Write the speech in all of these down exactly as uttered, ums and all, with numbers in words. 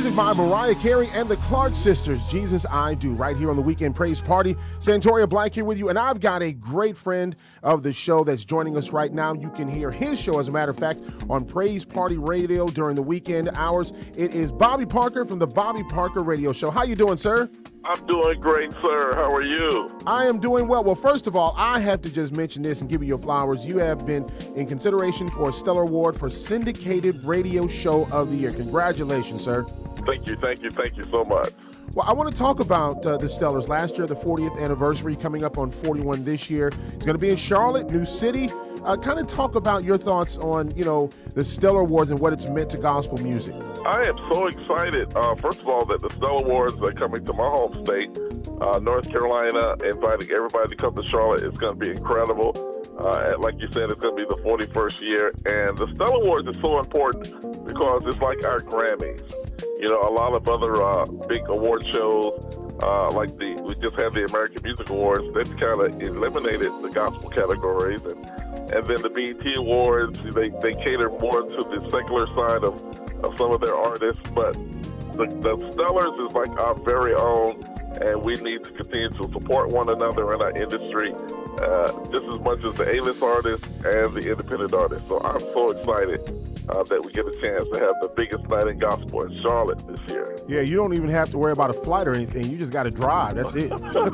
music by Mariah Carey and the Clark Sisters, Jesus I Do, right here on the Weekend Praise Party. Santoria Black here with you, and I've got a great friend of the show that's joining us right now. You can hear his show, as a matter of fact, on Praise Party Radio during the weekend hours. It is Bobby Parker from the Bobby Parker Radio Show. How you doing, sir? I'm doing great, sir. How are you? I am doing well. Well, first of all, I have to just mention this and give you your flowers. You have been in consideration for a Stellar Award for Syndicated Radio Show of the Year. Congratulations, sir. Thank you, thank you, thank you so much. Well, I want to talk about uh, the Stellars. Last year, the fortieth anniversary, coming up on forty-one this year. It's going to be in Charlotte, New City. Uh, kind of talk about your thoughts on, you know, the Stellar Awards and what it's meant to gospel music. I am so excited, uh, first of all, that the Stellar Awards are coming to my home state, uh, North Carolina, inviting everybody to come to Charlotte. It's going to be incredible. Uh, like you said, it's going to be the forty-first year. And the Stellar Awards is so important because it's like our Grammys. You know, a lot of other uh, big award shows, uh, like the we just had the American Music Awards, they've kind of eliminated the gospel categories. And, and then the B E T Awards, they, they cater more to the secular side of, of some of their artists. But the, the Stellars is like our very own, and we need to continue to support one another in our industry uh, just as much as the A-list artists and the independent artists. So I'm so excited Uh, that we get a chance to have the biggest night in gospel in Charlotte this year. Yeah, you don't even have to worry about a flight or anything. You just got to drive. That's it.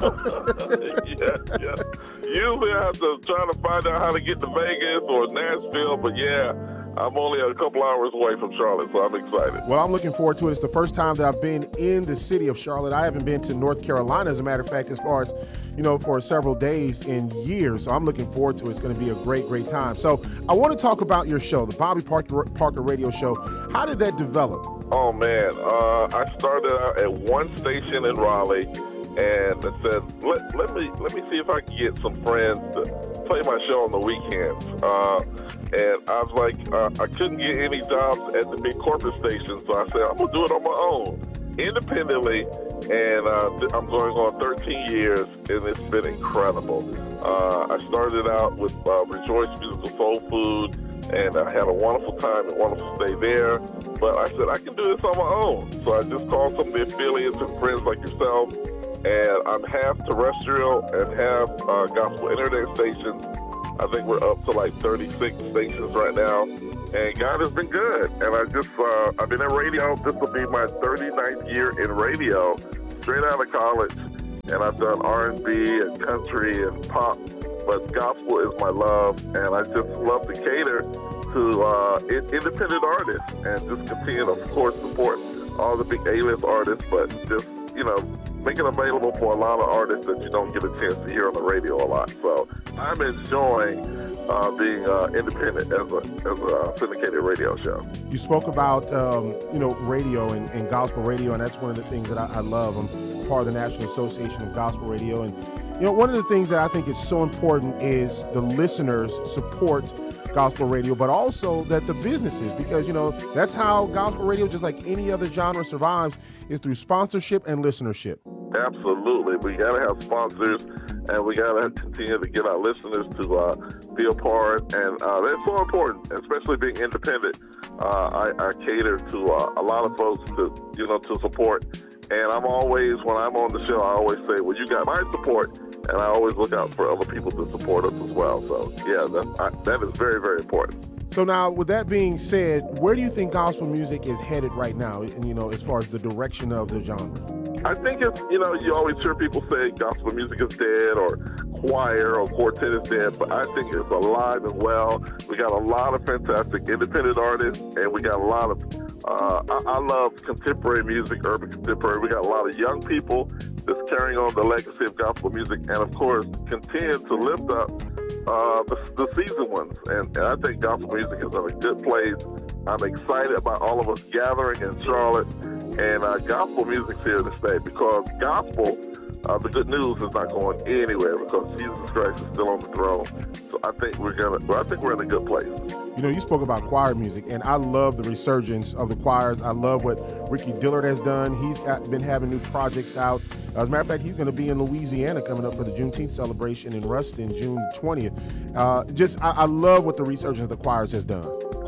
yeah, yeah. Usually I have to try to find out how to get to Vegas or Nashville, but yeah, I'm only a couple hours away from Charlotte, so I'm excited. Well, I'm looking forward to it. It's the first time that I've been in the city of Charlotte. I haven't been to North Carolina, as a matter of fact, as far as, you know, for several days in years. So I'm looking forward to it. It's going to be a great, great time. So I want to talk about your show, the Bobby Parker, Parker Radio Show. How did that develop? Oh, man. Uh, I started out at one station in Raleigh, and I said, let, let me let me see if I can get some friends to play my show on the weekends. Uh, and I was like, uh, I couldn't get any jobs at the big corporate stations, so I said, I'm going to do it on my own, independently. And uh, I'm going on thirteen years, and it's been incredible. Uh, I started out with uh, Rejoice Musical Soul Food, and I had a wonderful time and wonderful stay there. But I said, I can do this on my own. So I just called some of the affiliates and friends like yourself, and I'm half terrestrial and half uh, gospel internet stations. I think we're up to like thirty-six stations right now, and God has been good. And I just, uh, I've been in radio. This will be my thirty-ninth year in radio, straight out of college, and I've done R and B and country and pop, but gospel is my love, and I just love to cater to uh, independent artists and just continue to, of course, support all the big A-list artists, but just, you know, make it available for a lot of artists that you don't get a chance to hear on the radio a lot. So I'm enjoying uh, being uh, independent as a as a syndicated radio show. You spoke about um, you know radio and, and gospel radio, and that's one of the things that I, I love. I'm part of the National Association of Gospel Radio, and you know one of the things that I think is so important is the listeners support gospel radio, but also that the businesses, because you know that's how gospel radio, just like any other genre, survives, is through sponsorship and listenership. Absolutely. We got to have sponsors, and we got to continue to get our listeners to uh, be a part, and uh, that's so important, especially being independent. Uh, I, I cater to uh, a lot of folks to, you know, to support, and I'm always, when I'm on the show, I always say, well, you got my support, and I always look out for other people to support us as well. So, yeah, that, I, that is very, very important. So now, with that being said, where do you think gospel music is headed right now, and, you know, as far as the direction of the genre? I think it's, you know, you always hear people say gospel music is dead or choir or quartet is dead, but I think it's alive and well. We got a lot of fantastic independent artists, and we got a lot of, uh, I, I love contemporary music, urban contemporary. We got a lot of young people that's carrying on the legacy of gospel music, and of course, continue to lift up uh, the, the seasoned ones. And, and I think gospel music is in a good place. I'm excited about all of us gathering in Charlotte. And uh, gospel music's here to stay, because gospel, uh, the good news is not going anywhere, because Jesus Christ is still on the throne. So I think we're gonna. Well, I think we're in a good place. You know, you spoke about choir music, and I love the resurgence of the choirs. I love what Ricky Dillard has done. He's got, been having new projects out. As a matter of fact, he's going to be in Louisiana coming up for the Juneteenth celebration in Ruston, June twentieth. Uh, just, I, I love what the resurgence of the choirs has done.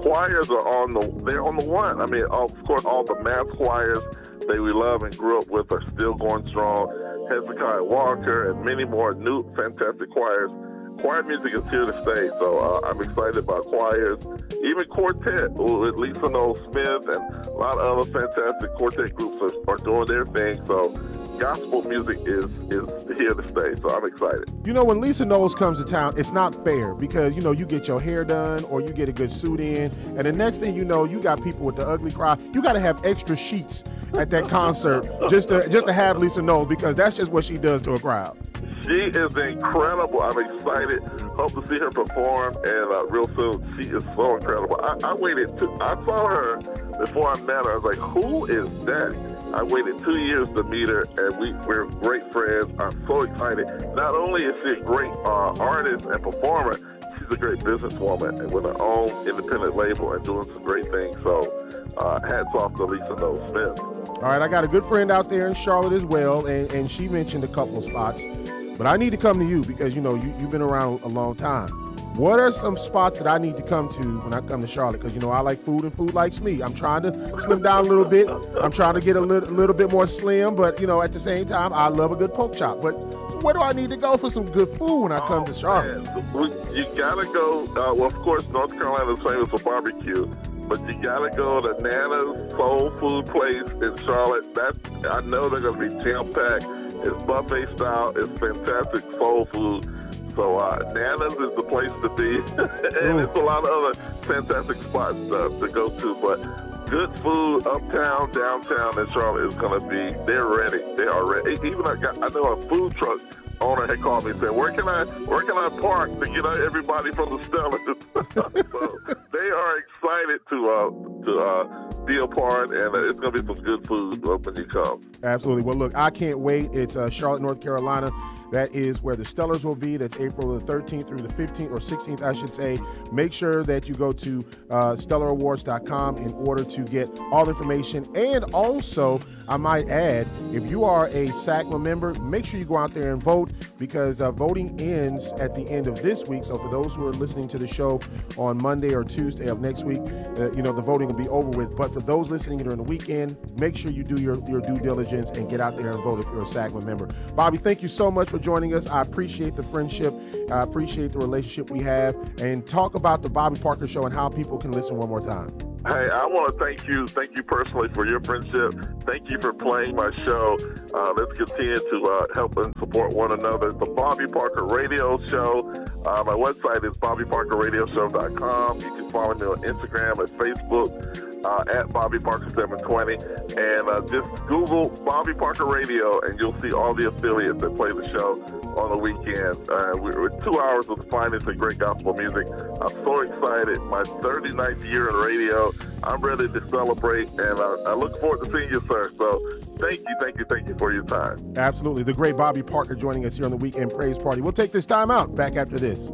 choirs are on the they're on the one. I mean, of course, all the mass choirs that we love and grew up with are still going strong. Hezekiah Walker and many more new fantastic choirs. Choir music is here to stay, so uh, I'm excited about choirs. Even quartet with Lisa Noel Smith and a lot of other fantastic quartet groups are, are doing their thing. So gospel music is is here to stay, so I'm excited. You know, when Lisa Knowles comes to town, it's not fair because, you know, you get your hair done or you get a good suit in, and the next thing you know, you got people with the ugly cry. You got to have extra sheets at that concert just to just to have Lisa Knowles, because that's just what she does to a crowd. She is incredible. I'm excited. Hope to see her perform, and uh, real soon. She is so incredible. I, I waited. Two, I saw her before I met her. I was like, "Who is that?" I waited two years to meet her, and we, we're great friends. I'm so excited. Not only is she a great uh, artist and performer, she's a great businesswoman and with her own independent label and doing some great things. So, uh, hats off to Lisa Noel Smith. All right, I got a good friend out there in Charlotte as well, and, and she mentioned a couple of spots. But I need to come to you because, you know, you, you've been around a long time. What are some spots that I need to come to when I come to Charlotte? Because, you know, I like food and food likes me. I'm trying to slim down a little bit. I'm trying to get a little, a little bit more slim. But, you know, at the same time, I love a good pork chop. But where do I need to go for some good food when I come to Charlotte? Man, you got to go. Uh, well, of course, North Carolina is famous for barbecue. But you got to go to Nana's Soul Food Place in Charlotte. That's, I know they're going to be jam-packed. It's buffet style. It's fantastic soul food. So uh, Nana's is the place to be. And there's a lot of other fantastic spots uh, to go to. But good food uptown, downtown in Charlotte is going to be, they're ready. They are ready. Even I, got, I know a food truck owner had called me and said, where can I where can I park to get everybody from the Stellars? So they are excited to uh, to uh, be a part, and uh, it's going to be some good food when you come. Absolutely. Well, look, I can't wait. It's uh, Charlotte, North Carolina. That is where the Stellars will be. That's April the thirteenth through the fifteenth, or sixteenth, I should say. Make sure that you go to uh, stellar awards dot com in order to get all the information. And also, I might add, if you are a S A C M A member, make sure you go out there and vote, because uh, voting ends at the end of this week. So for those who are listening to the show on Monday or Tuesday of next week, uh, you know, the voting will be over with. But for those listening during the weekend, make sure you do your, your due diligence and get out there and vote if you're a S A C M A member. Bobby, thank you so much for joining us. I appreciate the friendship. I appreciate the relationship we have. And talk about the Bobby Parker Show and how people can listen one more time. Hey, I want to thank you, thank you personally for your friendship. Thank you for playing my show. Uh, let's continue to uh, help and support one another. The Bobby Parker Radio Show. Uh, my website is bobby parker radio show dot com. You can follow me on Instagram and Facebook. Uh, at Bobby Parker seven twenty, and uh, just Google Bobby Parker Radio, and you'll see all the affiliates that play the show on the weekend. Uh, we're two hours of the finest and great gospel music. I'm so excited. My thirty-ninth year in radio. I'm ready to celebrate, and uh, I look forward to seeing you, sir. So thank you, thank you, thank you for your time. Absolutely. The great Bobby Parker joining us here on the Weekend Praise Party. We'll take this time out. Back after this.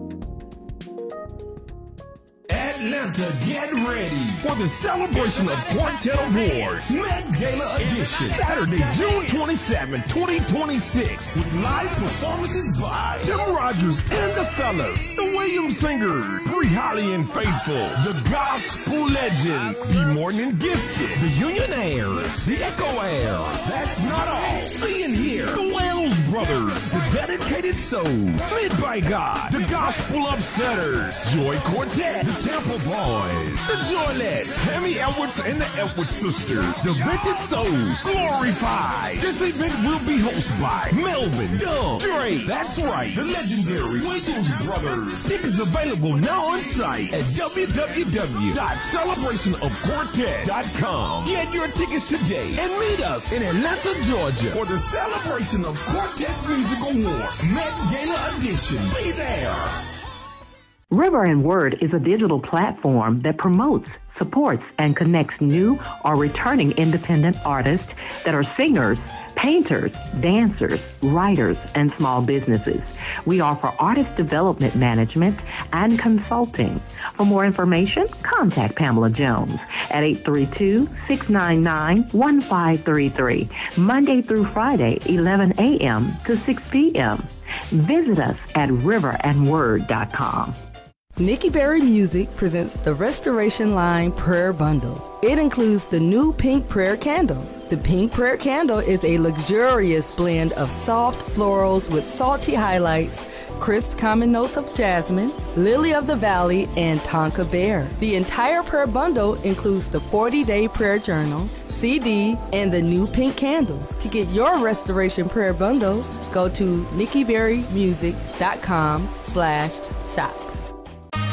Atlanta, get ready for the celebration of Quartet Awards Met Gala Edition, Saturday, June twenty-seventh, twenty twenty-six, with live performances by Tim Rogers and the Fellas, the Williams Singers, Bree Holly and Faithful, the Gospel Legends, D. Morton and Gifted, the Unionaires, the Echo Airs. That's not all. See and hear the Wells Brothers, the Dedicated Souls, Led by God, the Gospel Upsetters, Joy Quartet, the Temple Boys, the Joyless, Tammy Edwards and the Edwards Sisters, the Vintage Souls, Glorified. This event will be hosted by Melvin, Doug, Dre. That's right, the legendary Williams Brothers. Tickets available now on site at w w w dot celebration of quartet dot com. Get your tickets today and meet us in Atlanta, Georgia for the Celebration of Quartet Music Awards Met Gala Edition. Be there. River and Word is a digital platform that promotes, supports, and connects new or returning independent artists that are singers, painters, dancers, writers, and small businesses. We offer artist development management and consulting. For more information, contact Pamela Jones at eight three two, six nine nine, one five three three, Monday through Friday, eleven a m to six p m Visit us at river and word dot com. Nikki Berry Music presents the Restoration Line Prayer Bundle. It includes the new Pink Prayer Candle. The Pink Prayer Candle is a luxurious blend of soft florals with salty highlights, crisp common notes of jasmine, lily of the valley, and tonka bear. The entire prayer bundle includes the forty-day prayer journal, C D, and the new pink candle. To get your Restoration Prayer Bundle, go to nikki berry music dot com slash shop.